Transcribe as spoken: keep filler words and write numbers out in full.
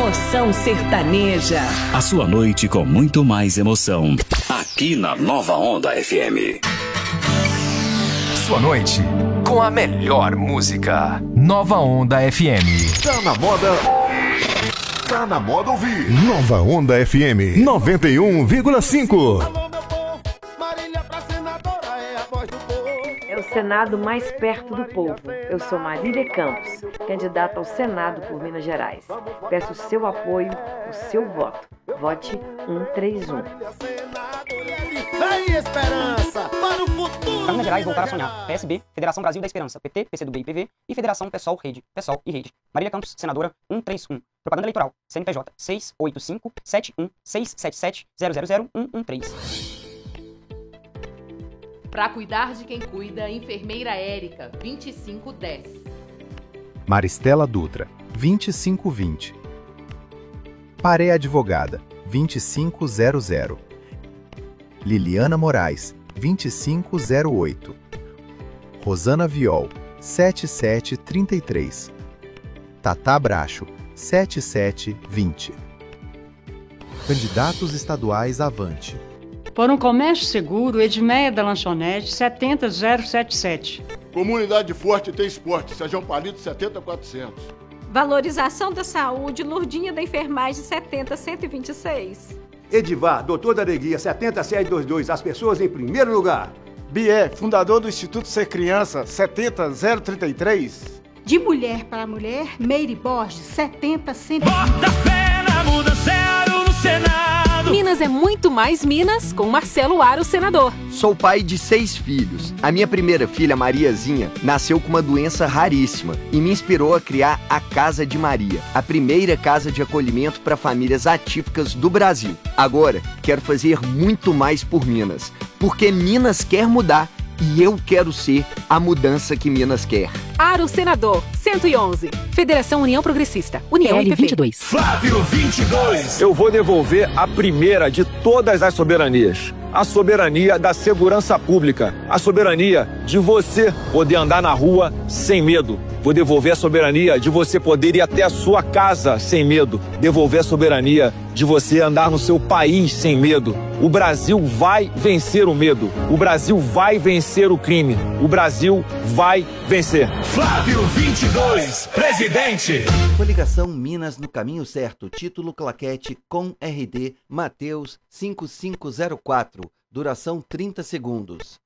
Moção Sertaneja. A sua noite com muito mais emoção. Aqui na Nova Onda F M. Sua noite com a melhor música. Nova Onda F M. Tá na moda. Tá na moda ouvir. Nova Onda F M noventa e um vírgula cinco. É o Senado mais perto do povo. Eu sou Marília Campos, candidata ao Senado por Minas Gerais. Peço o seu apoio, o seu voto. Vote cento e trinta e um. Vem esperança para o futuro. Para Minas Gerais voltar a sonhar. P S B, Federação Brasil da Esperança, P T, PCdoB e P V e Federação PSOL Rede, PSOL e Rede. Marília Campos, senadora cento e trinta e um. Propaganda eleitoral, C N P J seis oito cinco sete um seis sete sete zero zero zero um um três. Para cuidar de quem cuida, enfermeira Érica, vinte e cinco dez. Maristela Dutra, vinte e cinco vinte. Paré Advogada, vinte e cinco zero zero. Liliana Moraes, vinte e cinco zero oito. Rosana Viol, setenta e sete trinta e três. Tatá Bracho, setenta e sete vinte. Candidatos estaduais Avante. Por um comércio seguro, Edmeia da Lanchonete, setenta zero setenta e sete. Comunidade Forte tem esporte, Sejão Palito, setenta quatrocentos. Valorização da saúde, Lurdinha da Enfermagem, setenta cento e vinte e seis. Edivar, doutor da Alegria, setenta sete vinte e dois, as pessoas em primeiro lugar. Bié, fundador do Instituto Ser Criança, setenta zero trinta e três. De mulher para mulher, Meire Borges, setenta cento. Bota fé na mudança, no Senado. Minas é muito mais Minas com Marcelo Aro, senador. Sou pai de seis filhos. A minha primeira filha, Mariazinha, nasceu com uma doença raríssima e me inspirou a criar a Casa de Maria, a primeira casa de acolhimento para famílias atípicas do Brasil. Agora, quero fazer muito mais por Minas, porque Minas quer mudar e eu quero ser a mudança que Minas quer. Aro, senador, cento e onze. Federação União Progressista, União L vinte e dois. Flávio vinte e dois. Eu vou devolver a primeira de todas as soberanias. A soberania da segurança pública. A soberania de você poder andar na rua sem medo. Vou devolver a soberania de você poder ir até a sua casa sem medo. Devolver a soberania de você andar no seu país sem medo. O Brasil vai vencer o medo. O Brasil vai vencer o crime. O Brasil vai vencer. Flávio vinte e dois, presidente. Coligação Minas no caminho certo. Título Claquete com R D Mateus cinco cinco zero quatro. Duração trinta segundos.